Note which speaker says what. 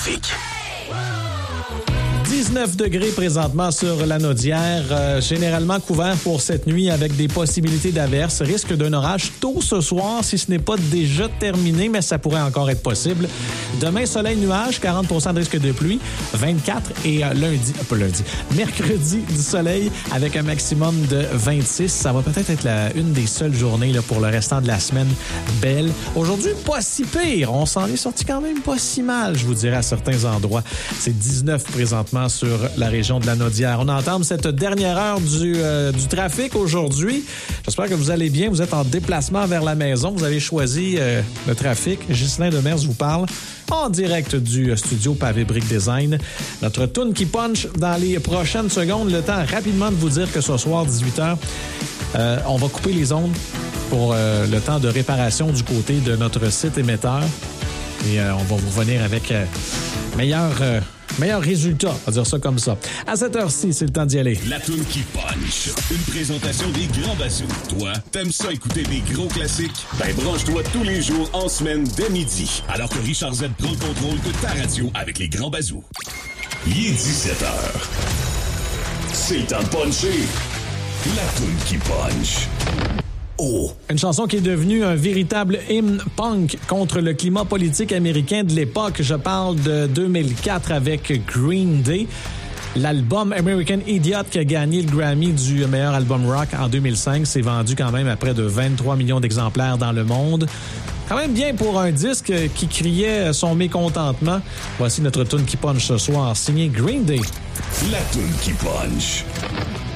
Speaker 1: trafic.
Speaker 2: 19 degrés présentement sur la Naudière, généralement couvert pour cette nuit avec des possibilités d'averses. Risque d'un orage tôt ce soir si ce n'est pas déjà terminé, mais ça pourrait encore être possible. Demain, soleil-nuage, 40 de risque de pluie, 24 et mercredi du soleil avec un maximum de 26. Ça va peut-être être une des seules journées là, pour le restant de la semaine belle. Aujourd'hui, pas si pire. On s'en est sorti quand même pas si mal, je vous dirais, à certains endroits. C'est 19 présentement sur la région de la Naudière. On entame cette dernière heure du trafic aujourd'hui. J'espère que vous allez bien. Vous êtes en déplacement vers la maison. Vous avez choisi le trafic. Ghislain Demers vous parle en direct du studio Pavé Brick Design. Notre toune qui punch dans les prochaines secondes. Le temps rapidement de vous dire que ce soir, 18h, on va couper les ondes pour le temps de réparation du côté de notre site émetteur. Et on va vous revenir avec meilleur résultat, on va dire ça comme ça. À cette heure-ci, c'est le temps d'y aller.
Speaker 1: La toune qui punch. Une présentation des Grands Bazous. Toi, t'aimes ça écouter des gros classiques? Ben branche-toi tous les jours en semaine dès midi. Alors que Richard Z prend le contrôle de ta radio avec les Grands Bazous. Il est 17h. C'est le temps de puncher. La toune qui punch. Oh.
Speaker 2: Une chanson qui est devenue un véritable hymne punk contre le climat politique américain de l'époque. Je parle de 2004 avec Green Day. L'album American Idiot qui a gagné le Grammy du meilleur album rock en 2005 s'est vendu quand même à près de 23 millions d'exemplaires dans le monde. Quand même bien pour un disque qui criait son mécontentement. Voici notre tune qui punch ce soir, signé Green Day.
Speaker 1: La tune qui punch.